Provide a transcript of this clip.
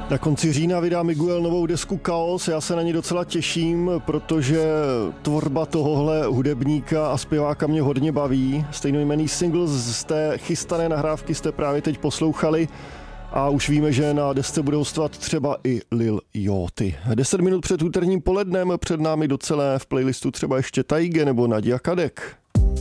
Na konci října vydá Miguel novou desku Chaos, já se na ní docela těším, protože tvorba tohohle hudebníka a zpěváka mě hodně baví. Stejnojmenný single z té chystané nahrávky jste právě teď poslouchali a už víme, že na desce bude hostovat třeba i Lil Yachty. 10 minut před úterním polednem před námi docelé v playlistu třeba ještě Taige nebo Nadia Kadek.